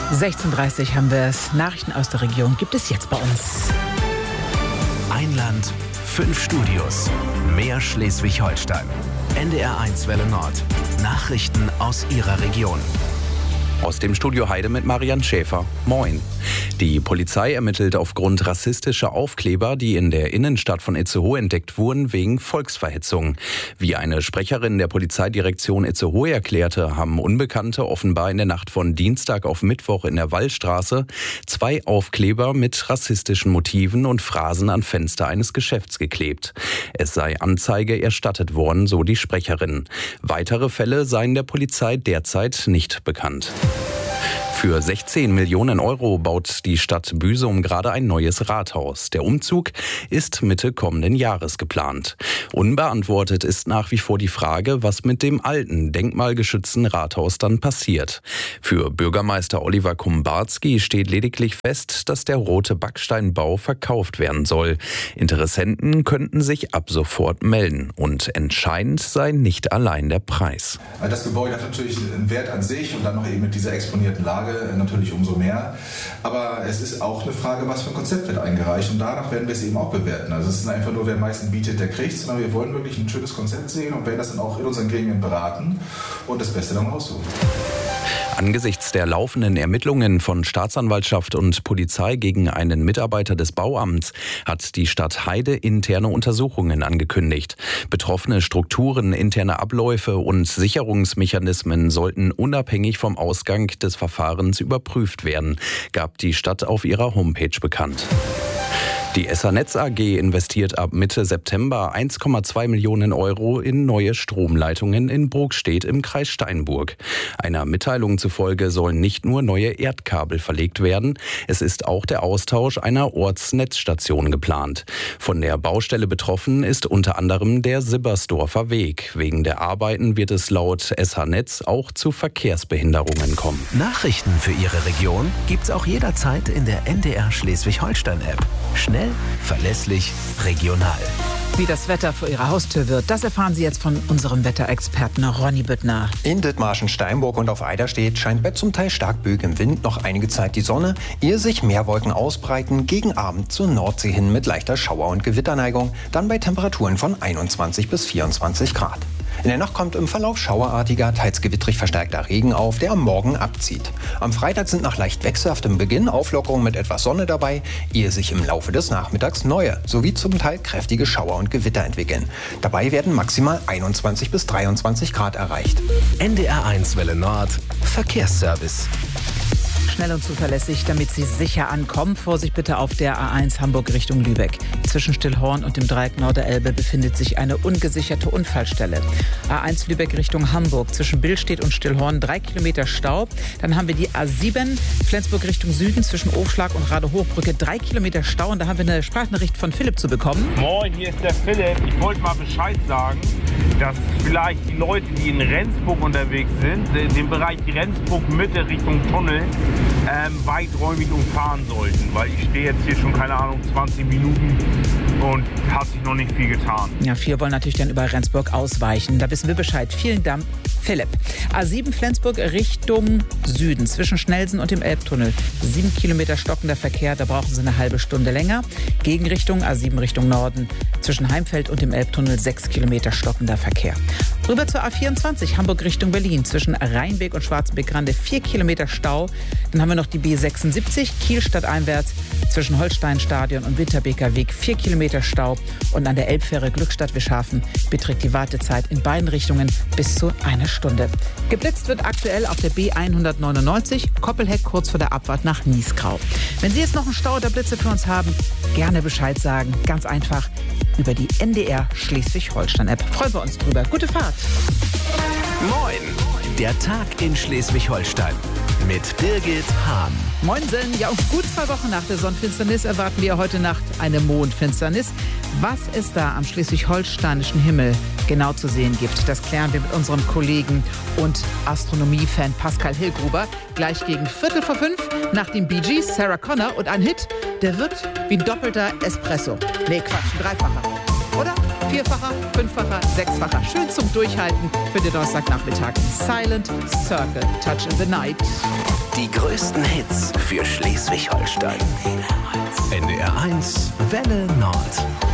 16:30 haben wir es. Nachrichten aus der Region gibt es jetzt bei uns. Ein Land, 5 Studios, mehr Schleswig-Holstein. NDR1 Welle Nord. Nachrichten aus Ihrer Region. Aus dem Studio Heide mit Marian Schäfer. Moin. Die Polizei ermittelt aufgrund rassistischer Aufkleber, die in der Innenstadt von Itzehoe entdeckt wurden, wegen Volksverhetzung. Wie eine Sprecherin der Polizeidirektion Itzehoe erklärte, haben Unbekannte offenbar in der Nacht von Dienstag auf Mittwoch in der Wallstraße 2 Aufkleber mit rassistischen Motiven und Phrasen an Fenster eines Geschäfts geklebt. Es sei Anzeige erstattet worden, so die Sprecherin. Weitere Fälle seien der Polizei derzeit nicht bekannt. Für 16 Millionen Euro baut die Stadt Büsum gerade ein neues Rathaus. Der Umzug ist Mitte kommenden Jahres geplant. Unbeantwortet ist nach wie vor die Frage, was mit dem alten, denkmalgeschützten Rathaus dann passiert. Für Bürgermeister Oliver Kumbarski steht lediglich fest, dass der rote Backsteinbau verkauft werden soll. Interessenten könnten sich ab sofort melden. Und entscheidend sei nicht allein der Preis. Das Gebäude hat natürlich einen Wert an sich und dann noch eben mit dieser exponierten Lage natürlich umso mehr. Aber es ist auch eine Frage, was für ein Konzept wird eingereicht und danach werden wir es eben auch bewerten. Also es ist einfach nur, wer am meisten bietet, der kriegt, sondern wir wollen wirklich ein schönes Konzept sehen und werden das dann auch in unseren Gremien beraten und das Beste dann raussuchen. Angesichts der laufenden Ermittlungen von Staatsanwaltschaft und Polizei gegen einen Mitarbeiter des Bauamts hat die Stadt Heide interne Untersuchungen angekündigt. Betroffene Strukturen, interne Abläufe und Sicherungsmechanismen sollten unabhängig vom Ausgang des Verfahrens überprüft werden, gab die Stadt auf ihrer Homepage bekannt. Die Essanetz AG investiert ab Mitte September 1,2 Millionen Euro in neue Stromleitungen in Brokstedt im Kreis Steinburg. Einer Mitteilung zufolge sollen nicht nur neue Erdkabel verlegt werden, es ist auch der Austausch einer Ortsnetzstation geplant. Von der Baustelle betroffen ist unter anderem der Sibbersdorfer Weg. Wegen der Arbeiten wird es laut Essanetz auch zu Verkehrsbehinderungen kommen. Nachrichten für Ihre Region gibt's auch jederzeit in der NDR Schleswig-Holstein-App. Schnell, verlässlich, regional. Wie das Wetter vor Ihrer Haustür wird, das erfahren Sie jetzt von unserem Wetterexperten Ronny Büttner. In Dithmarschen, Steinburg und auf Eiderstedt scheint bei zum Teil stark böigem Wind noch einige Zeit die Sonne, ehe sich mehr Wolken ausbreiten, gegen Abend zur Nordsee hin mit leichter Schauer- und Gewitterneigung, dann bei Temperaturen von 21 bis 24 Grad. In der Nacht kommt im Verlauf schauerartiger, teils gewittrig verstärkter Regen auf, der am Morgen abzieht. Am Freitag sind nach leicht wechselhaftem Beginn Auflockerungen mit etwas Sonne dabei, ehe sich im Laufe des Nachmittags neue, sowie zum Teil kräftige Schauer und Gewitter entwickeln. Dabei werden maximal 21 bis 23 Grad erreicht. NDR1 Welle Nord, Verkehrsservice. Schnell und zuverlässig, damit Sie sicher ankommen. Vorsicht bitte auf der A1 Hamburg Richtung Lübeck. Zwischen Stillhorn und dem Dreieck Norderelbe befindet sich eine ungesicherte Unfallstelle. A1 Lübeck Richtung Hamburg. Zwischen Billstedt und Stillhorn 3 Kilometer Stau. Dann haben wir die A7 Flensburg Richtung Süden zwischen Ofschlag und Radehochbrücke 3 Kilometer Stau. Und da haben wir eine Sprachnachricht von Philipp zu bekommen. Moin, hier ist der Philipp. Ich wollte mal Bescheid sagen, dass vielleicht die Leute, die in Rendsburg unterwegs sind, den Bereich Rendsburg-Mitte Richtung Tunnel, weiträumig umfahren sollten, weil ich stehe jetzt hier schon, keine Ahnung, 20 Minuten und hat sich noch nicht viel getan. Ja, viele wollen natürlich dann über Rendsburg ausweichen. Da wissen wir Bescheid. Vielen Dank, Philipp. A7 Flensburg Richtung Süden zwischen Schnellsen und dem Elbtunnel. 7 Kilometer stockender Verkehr, da brauchen Sie eine halbe Stunde länger. Gegenrichtung A7 Richtung Norden. Zwischen Heimfeld und dem Elbtunnel 6 Kilometer stockender Verkehr. Rüber zur A24 Hamburg Richtung Berlin. Zwischen Rheinweg und Schwarzenbeck-Grande 4 Kilometer Stau. Dann haben wir noch die B76 Kiel stadteinwärts. Zwischen Holsteinstadion und Winterbeker Weg 4 Kilometer Stau. Und an der Elbfähre Glückstadt-Wischhafen beträgt die Wartezeit in beiden Richtungen bis zu 1 Stunde. Geblitzt wird aktuell auf der B199 Koppelheck kurz vor der Abfahrt nach Niesgrau. Wenn Sie jetzt noch einen Stau oder Blitze für uns haben, gerne Bescheid sagen. Ganz einfach über die NDR Schleswig-Holstein-App. Freuen wir uns drüber. Gute Fahrt. Moin, der Tag in Schleswig-Holstein mit Birgit Hahn. Moinsen, ja, und gut 2 Wochen nach der Sonnenfinsternis erwarten wir heute Nacht eine Mondfinsternis. Was es da am schleswig-holsteinischen Himmel genau zu sehen gibt, das klären wir mit unserem Kollegen und Astronomie-Fan Pascal Hillgruber gleich gegen 4:45 nach den Bee Gees, Sarah Connor und ein Hit, der wirkt wie ein doppelter Espresso. Nee, Quatsch, ein dreifacher, oder? Vierfacher, fünffacher, sechsfacher. Schön zum Durchhalten für den Donnerstagnachmittag. Silent Circle, Touch in the Night. Die größten Hits für Schleswig-Holstein. NDR 1, Welle Nord.